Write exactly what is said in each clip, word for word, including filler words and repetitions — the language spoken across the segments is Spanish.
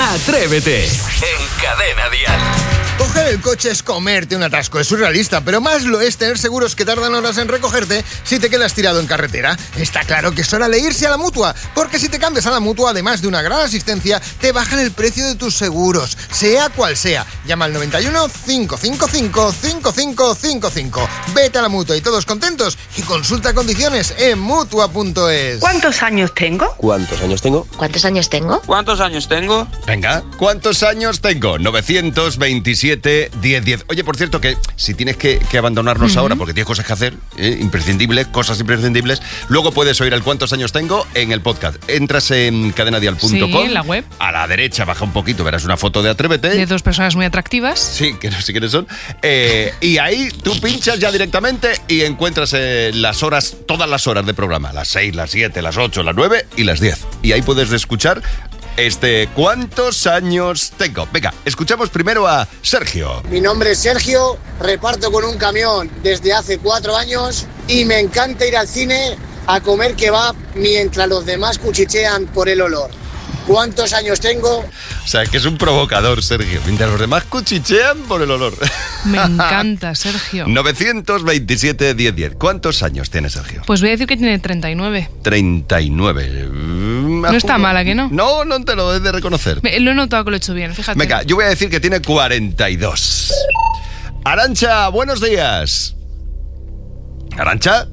Atrévete en Cadena Dial. Coger el coche es comerte un atasco, es surrealista, pero más lo es tener seguros que tardan horas en recogerte si te quedas tirado en carretera. Está claro que es hora de irse a la Mutua, porque si te cambias a la Mutua, además de una gran asistencia, te bajan el precio de tus seguros, sea cual sea. Llama al noventa y uno, cinco cinco cinco, cinco cinco cinco cinco. Vete a la Mutua y todos contentos, y consulta condiciones en Mutua punto es. ¿Cuántos años tengo? ¿Cuántos años tengo? ¿Cuántos años tengo? ¿Cuántos años tengo? Venga, ¿cuántos años tengo? novecientos veintisiete, diez diez. Oye, por cierto, que si tienes que, que abandonarnos uh-huh. ahora porque tienes cosas que hacer, eh, imprescindibles, cosas imprescindibles, luego puedes oír el cuántos años tengo en el podcast. Entras en cadena dial punto com. Sí, en la web. A la derecha, baja un poquito, verás una foto de Atrévete. De dos personas muy atractivas. Sí, que no sé quiénes son. Eh, y ahí tú pinchas ya directamente y encuentras eh, las horas, todas las horas de programa. Las seis, las siete, las ocho, las nueve y las diez. Y ahí puedes escuchar este ¿cuántos años tengo? Venga, escuchamos primero a Sergio. Mi nombre es Sergio, reparto con un camión desde hace cuatro años y me encanta ir al cine a comer kebab mientras los demás cuchichean por el olor. ¿Cuántos años tengo? O sea, que es un provocador, Sergio. Mientras los demás cuchichean por el olor. Me encanta, Sergio. novecientos veintisiete, diez diez. ¿Cuántos años tiene Sergio? Pues voy a decir que tiene treinta y nueve. treinta y nueve. No está mala, ¿que no? No, no te lo he de reconocer. Me, lo he notado que lo he hecho bien, fíjate. Venga, yo voy a decir que tiene cuarenta y dos. Arantxa, buenos días. ¿Arantxa?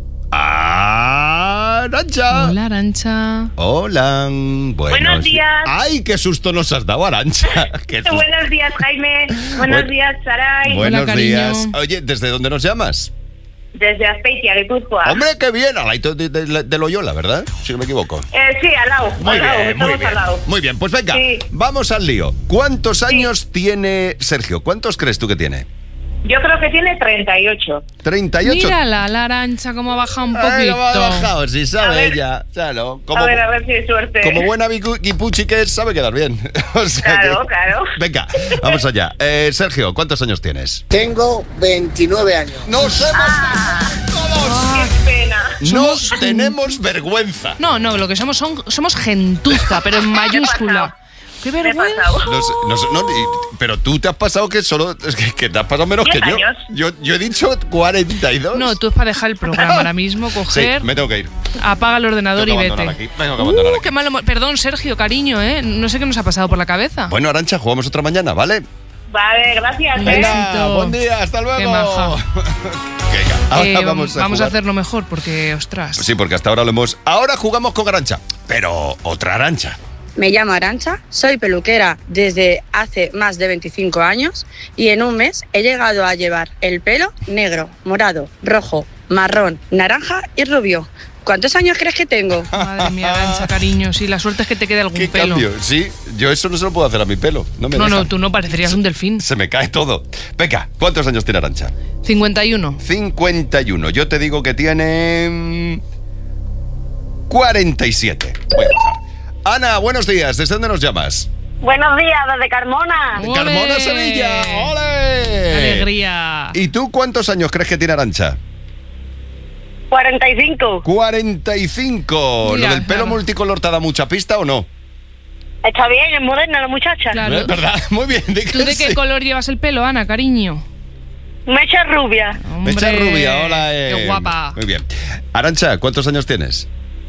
Arantxa. Hola, Arantxa. Hola. Buenos, buenos días. Ay, qué susto nos has dado, Arantxa. Buenos días, Jaime. Buenos Buen... días, Saray. Buenos Hola, días. Oye, ¿desde dónde nos llamas? Desde Azpeitia, Guipúzcoa. Hombre, qué bien. Al lado de, de, de, de Loyola, ¿verdad? Si no me equivoco. Eh, sí, al lado. Muy al bien, lado, muy estamos bien. al lado. Muy bien, pues venga, sí. Vamos al lío. ¿Cuántos sí. años tiene Sergio? ¿Cuántos crees tú que tiene? Yo creo que tiene treinta y ocho. ¿treinta y ocho? Mírala, la Arantxa, cómo ha bajado un poquito. Ay, cómo ha bajado, si sabe ella. Claro, como, a ver, a ver si hay suerte. Como buena guipuchi que es, sabe quedar bien. O sea claro, que... claro. Venga, vamos allá. Eh, Sergio, ¿cuántos años tienes? Tengo veintinueve años. ¡Nos hemos ah, todos! ¡Qué pena! No tenemos vergüenza. No, no, lo que somos son, somos gentuza, pero en mayúscula. ¡Qué vergüenza! No, no, no, y, pero tú te has pasado que solo... Que, que te has pasado menos que yo. años. yo. Yo he dicho cuarenta y dos. No, tú es para dejar el programa ahora mismo, coger... Sí, me tengo que ir. Apaga el ordenador y vete. Aquí. Vengo que abandonar uh, aquí. qué malo... Perdón, Sergio, cariño, ¿eh? No sé qué nos ha pasado por la cabeza. Bueno, Arantxa, jugamos otra mañana, ¿vale? Vale, gracias. Venga, buen día, hasta luego. Qué maja. Venga, ahora eh, vamos a Vamos jugar. a hacerlo mejor, porque, ostras... Sí, porque hasta ahora lo hemos... Ahora jugamos con Arantxa, pero otra Arantxa. Me llamo Arantxa, soy peluquera desde hace más de veinticinco años y en un mes he llegado a llevar el pelo negro, morado, rojo, marrón, naranja y rubio. ¿Cuántos años crees que tengo? Madre mía, Arantxa, cariño, sí, la suerte es que te quede algún ¿Qué pelo. cambio? Sí, yo eso no se lo puedo hacer a mi pelo. No, me no, deja. no, tú no parecerías se, un delfín. Se me cae todo. Venga, ¿cuántos años tiene Arantxa? cincuenta y uno. cincuenta y uno. Yo te digo que tiene... cuarenta y siete. Voy a bajar. Ana, buenos días. ¿Desde dónde nos llamas? Buenos días, desde Carmona. De Carmona, Sevilla. ¡Ole! ¡Alegría! ¿Y tú cuántos años crees que tiene Arantxa? cuarenta y cinco. cuarenta y cinco. Mira, ¿Lo del pelo claro. multicolor te da mucha pista o no? Está bien, es moderna la muchacha. Claro. ¿Eh? ¿Verdad? Muy bien. ¿De ¿Tú de qué sí? color llevas el pelo, Ana, cariño? Mecha rubia. Hombre, Mecha rubia, hola. Eh. ¡Qué guapa! Muy bien. Arantxa, ¿cuántos años tienes?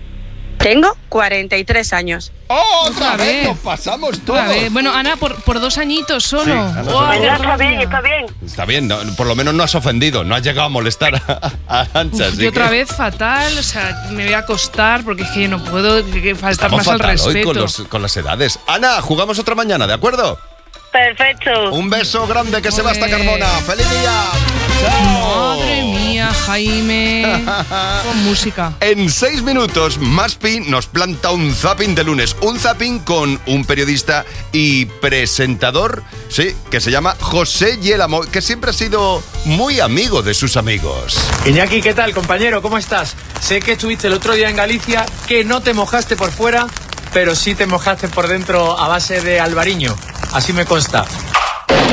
Tengo cuarenta y tres años. ¡Oh, otra vez! ¡Nos pasamos todos! Otra vez. Bueno, Ana, por, por dos añitos solo. Sí, Ana, ¡Oh, solo. qué Está bien, rabia! está bien. Está bien, no, por lo menos no has ofendido, no has llegado a molestar a, a Arantxa. Uf, y otra vez fatal, o sea, me voy a acostar porque es que yo no puedo que, que faltar Estamos más al fatal respeto. hoy con, los, con las edades. Ana, jugamos otra mañana, ¿de acuerdo? Perfecto. Un beso grande que se va hasta Ole. Carmona. ¡Feliz día! ¡Chao! Madre mía, Jaime. Con música. En seis minutos, Maspi nos planta un zapping de lunes. Un zapping con un periodista y presentador, sí, que se llama José Yelamo, que siempre ha sido muy amigo de sus amigos. Iñaki, ¿qué tal, compañero? ¿Cómo estás? Sé que estuviste el otro día en Galicia, que no te mojaste por fuera, pero sí te mojaste por dentro a base de albariño. Así me consta.